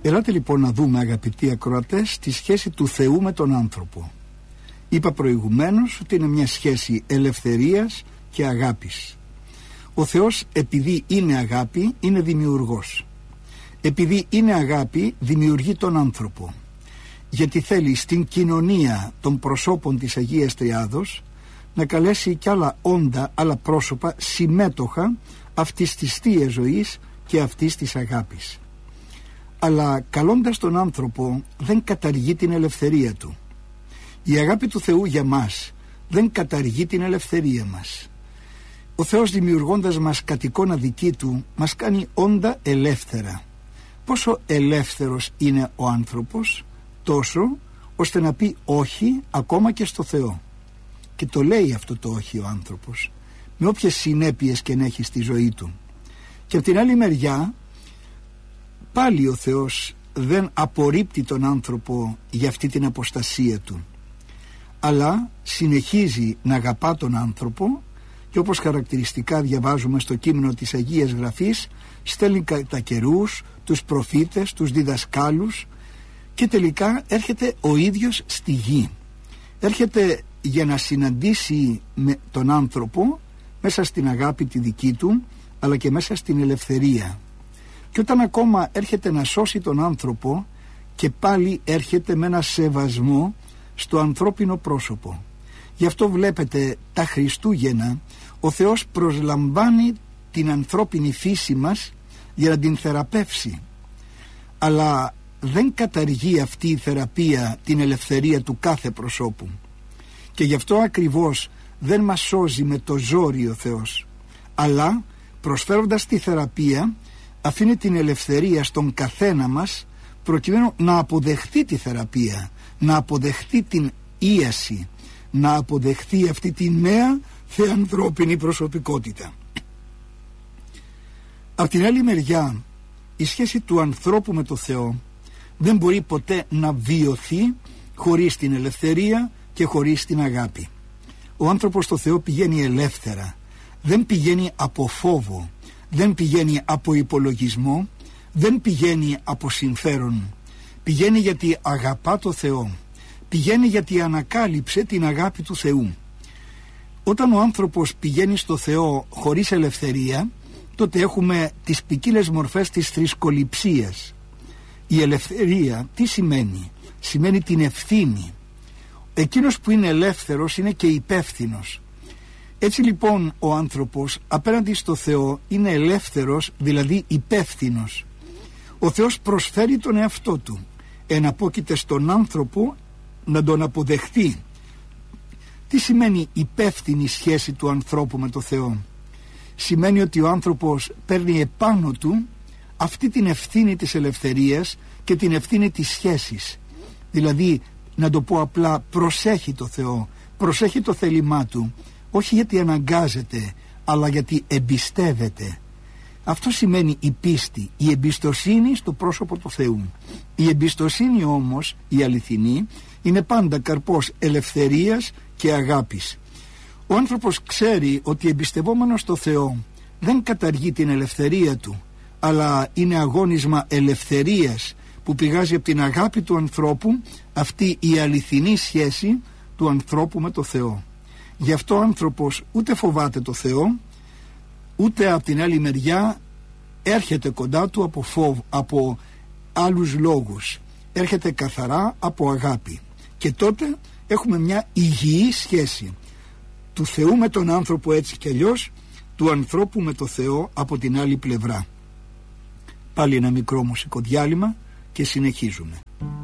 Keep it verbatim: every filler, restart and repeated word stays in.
Ελάτε λοιπόν να δούμε, αγαπητοί ακροατές, τη σχέση του Θεού με τον άνθρωπο. Είπα προηγουμένως ότι είναι μια σχέση ελευθερίας και αγάπης. Ο Θεός, επειδή είναι αγάπη, είναι δημιουργός. Επειδή είναι αγάπη, δημιουργεί τον άνθρωπο. Γιατί θέλει στην κοινωνία των προσώπων της Αγίας Τριάδος να καλέσει κι άλλα όντα, άλλα πρόσωπα συμμέτοχα αυτής της θείας ζωής και αυτής της αγάπης. Αλλά καλώντας τον άνθρωπο δεν καταργεί την ελευθερία του. Η αγάπη του Θεού για μας δεν καταργεί την ελευθερία μας. Ο Θεός, δημιουργώντας μας κατ' εικόνα δική του, μας κάνει όντα ελεύθερα. Πόσο ελεύθερος είναι ο άνθρωπος? Τόσο ώστε να πει όχι ακόμα και στο Θεό. Και το λέει αυτό το όχι ο άνθρωπος, με όποιες συνέπειες και να έχει στη ζωή του. Και από την άλλη μεριά πάλι ο Θεός δεν απορρίπτει τον άνθρωπο για αυτή την αποστασία του, αλλά συνεχίζει να αγαπά τον άνθρωπο και, όπως χαρακτηριστικά διαβάζουμε στο κείμενο της Αγίας Γραφής, στέλνει κατά καιρούς τους προφήτες, τους διδασκάλους, και τελικά έρχεται ο ίδιος στη γη. Έρχεται για να συναντήσει με τον άνθρωπο μέσα στην αγάπη τη δική του, αλλά και μέσα στην ελευθερία. Και όταν ακόμα έρχεται να σώσει τον άνθρωπο, και πάλι έρχεται με ένα σεβασμό στο ανθρώπινο πρόσωπο. Γι' αυτό βλέπετε τα Χριστούγεννα ο Θεός προσλαμβάνει την ανθρώπινη φύση μας για να την θεραπεύσει, αλλά δεν καταργεί αυτή η θεραπεία την ελευθερία του κάθε προσώπου. Και γι' αυτό ακριβώς δεν μας σώζει με το ζόρι ο Θεός, αλλά προσφέροντας τη θεραπεία αφήνει την ελευθερία στον καθένα μας, προκειμένου να αποδεχτεί τη θεραπεία, να αποδεχτεί την ίαση, να αποδεχτεί αυτή τη νέα θεανθρώπινη προσωπικότητα. Από την άλλη μεριά, η σχέση του ανθρώπου με το Θεό δεν μπορεί ποτέ να βιωθεί χωρίς την ελευθερία και χωρίς την αγάπη. Ο άνθρωπος στο Θεό πηγαίνει ελεύθερα, δεν πηγαίνει από φόβο, δεν πηγαίνει από υπολογισμό, δεν πηγαίνει από συμφέρον. Πηγαίνει γιατί αγαπά το Θεό, πηγαίνει γιατί ανακάλυψε την αγάπη του Θεού. Όταν ο άνθρωπος πηγαίνει στο Θεό χωρίς ελευθερία, τότε έχουμε τις ποικίλες μορφές της θρησκοληψίας. Η ελευθερία τι σημαίνει? Σημαίνει την ευθύνη. Εκείνος που είναι ελεύθερος είναι και υπεύθυνος. Έτσι λοιπόν ο άνθρωπος απέναντι στο Θεό είναι ελεύθερος, δηλαδή υπεύθυνος. Ο Θεός προσφέρει τον εαυτό του, εναπόκειται στον άνθρωπο να τον αποδεχτεί. Τι σημαίνει υπεύθυνη σχέση του ανθρώπου με το Θεό? Σημαίνει ότι ο άνθρωπος παίρνει επάνω του αυτή την ευθύνη της ελευθερίας και την ευθύνη της σχέσης. Δηλαδή, να το πω απλά, προσέχει το Θεό, προσέχει το θέλημά του, όχι γιατί αναγκάζεται, αλλά γιατί εμπιστεύεται. Αυτό σημαίνει η πίστη, η εμπιστοσύνη στο πρόσωπο του Θεού. Η εμπιστοσύνη όμως, η αληθινή, είναι πάντα καρπός ελευθερίας και αγάπης. Ο άνθρωπος ξέρει ότι εμπιστευόμενος στο Θεό δεν καταργεί την ελευθερία του, αλλά είναι αγώνισμα ελευθερίας που πηγάζει από την αγάπη του ανθρώπου, αυτή η αληθινή σχέση του ανθρώπου με το Θεό. Γι' αυτό ο άνθρωπος ούτε φοβάται το Θεό, ούτε από την άλλη μεριά έρχεται κοντά του από φόβο, από άλλους λόγους. Έρχεται καθαρά από αγάπη. Και τότε έχουμε μια υγιή σχέση του Θεού με τον άνθρωπο, έτσι κι αλλιώς, του ανθρώπου με το Θεό από την άλλη πλευρά. Πάλι ένα μικρό μουσικό διάλειμμα και συνεχίζουμε.